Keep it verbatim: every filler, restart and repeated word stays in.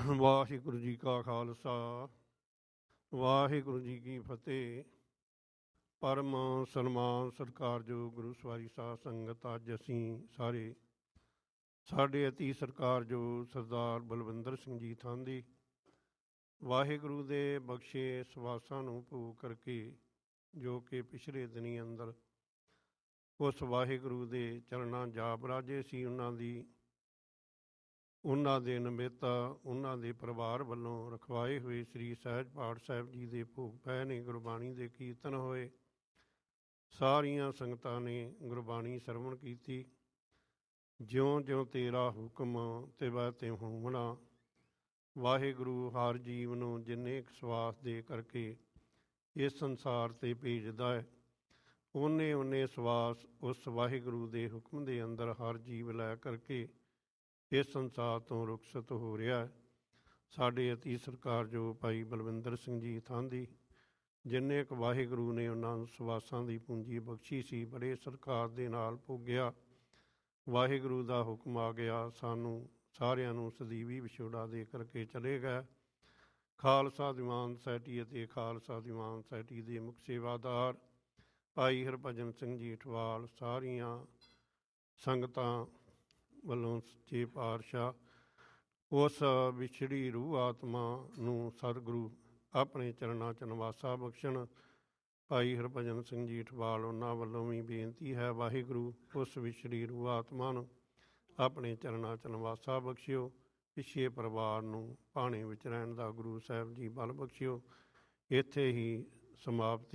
ਵਾਹਿਗੁਰੂ ਜੀ ਕਾ ਖਾਲਸਾ ਵਾਹਿਗੁਰੂ ਜੀ ਕੀ ਫਤਿਹ। ਪਰਮ ਸਨਮਾਨ ਸਤਿਕਾਰਯੋਗ ਗੁਰੂ ਸਵਾਰੀ ਸਾਧ ਸੰਗਤ, ਅੱਜ ਅਸੀਂ ਸਾਰੇ ਸਾਡੇ ਅਤੀ ਸਤਿਕਾਰਯੋਗ ਸਰਦਾਰ ਬਲਵਿੰਦਰ ਸਿੰਘ ਜੀ ਥਾਂਦੀ ਵਾਹਿਗੁਰੂ ਦੇ ਬਖਸ਼ੇ ਸਵਾਸਾਂ ਨੂੰ ਭੋਗ ਕਰਕੇ, ਜੋ ਕਿ ਪਿਛਲੇ ਦਿਨੀ ਅੰਦਰ ਉਸ ਵਾਹਿਗੁਰੂ ਦੇ ਚਰਨਾਂ ਜਾ ਬਰਾਜੇ ਸੀ, ਉਹਨਾਂ ਦੀ ਉਹਨਾਂ ਦੇ ਨਮਿੱਤਾ ਉਹਨਾਂ ਦੇ ਪਰਿਵਾਰ ਵੱਲੋਂ ਰਖਵਾਏ ਹੋਏ ਸ੍ਰੀ ਸਹਿਜ ਪਾਠ ਸਾਹਿਬ ਜੀ ਦੇ ਭੋਗ ਪਏ ਨੇ। ਗੁਰਬਾਣੀ ਦੇ ਕੀਰਤਨ ਹੋਏ, ਸਾਰੀਆਂ ਸੰਗਤਾਂ ਨੇ ਗੁਰਬਾਣੀ ਸਰਵਣ ਕੀਤੀ। ਜਿਉਂ ਜਿਉਂ ਤੇਰਾ ਹੁਕਮ ਤੇ ਵੈ ਤੇ ਹੋਵਣਾ, ਵਾਹਿਗੁਰੂ ਹਰ ਜੀਵ ਨੂੰ ਜਿੰਨੇ ਕੁ ਸਵਾਸ ਦੇ ਕਰਕੇ ਇਸ ਸੰਸਾਰ 'ਤੇ ਭੇਜਦਾ ਹੈ, ਓਨੇ ਓਨੇ ਸਵਾਸ ਉਸ ਵਾਹਿਗੁਰੂ ਦੇ ਹੁਕਮ ਦੇ ਅੰਦਰ ਹਰ ਜੀਵ ਲੈ ਕਰਕੇ ਇਸ ਸੰਸਾਰ ਤੋਂ ਰੁਖਸਤ ਹੋ ਰਿਹਾ ਹੈ। ਸਾਡੇ ਅਤੀ ਸਤਿਕਾਰਯੋਗ ਭਾਈ ਬਲਵਿੰਦਰ ਸਿੰਘ ਜੀ ਥਾਂਦੀ, ਜਿੰਨੇ ਕੁ ਵਾਹਿਗੁਰੂ ਨੇ ਉਹਨਾਂ ਨੂੰ ਸਵਾਸਾਂ ਦੀ ਪੂੰਜੀ ਬਖਸ਼ੀ ਸੀ, ਬੜੇ ਸਤਿਕਾਰ ਦੇ ਨਾਲ ਭੋਗਿਆ। ਵਾਹਿਗੁਰੂ ਦਾ ਹੁਕਮ ਆ ਗਿਆ, ਸਾਨੂੰ ਸਾਰਿਆਂ ਨੂੰ ਸਦੀਵੀ ਵਿਛੋੜਾ ਦੇ ਕਰਕੇ ਚਲੇ ਗਏ। ਖਾਲਸਾ ਦੀਵਾਨ ਸੋਸਾਇਟੀ ਅਤੇ ਖਾਲਸਾ ਦੀਵਾਨ ਸੋਸਾਇਟੀ ਦੇ ਮੁੱਖ ਸੇਵਾਦਾਰ ਭਾਈ ਹਰਭਜਨ ਸਿੰਘ ਜੀ ਅਠਵਾਲ, ਸਾਰੀਆਂ ਸੰਗਤਾਂ ਵੱਲੋਂ ਸੱਚੇ ਪਾਤਸ਼ਾਹ ਉਸ ਵਿਛੜੀ ਰੂਹ ਆਤਮਾ ਨੂੰ ਸਤਿਗੁਰੂ ਆਪਣੇ ਚਰਨਾਂ 'ਚ ਨਿਵਾਸਾ ਬਖਸ਼ਣ। ਭਾਈ ਹਰਭਜਨ ਸਿੰਘ ਜੀ ਅਠਵਾਲ, ਉਹਨਾਂ ਵੱਲੋਂ ਵੀ ਬੇਨਤੀ ਹੈ, ਵਾਹਿਗੁਰੂ ਉਸ ਵਿਛੜੀ ਰੂਹ ਆਤਮਾ ਨੂੰ ਆਪਣੇ ਚਰਨਾਂ 'ਚ ਨਿਵਾਸਾ ਬਖਸ਼ਿਓ। ਪਿੱਛੇ ਪਰਿਵਾਰ ਨੂੰ ਭਾਣੇ ਵਿੱਚ ਰਹਿਣ ਦਾ ਗੁਰੂ ਸਾਹਿਬ ਜੀ ਬਲ ਬਖਸ਼ਿਓ। ਇੱਥੇ ਹੀ ਸਮਾਪਤੀ।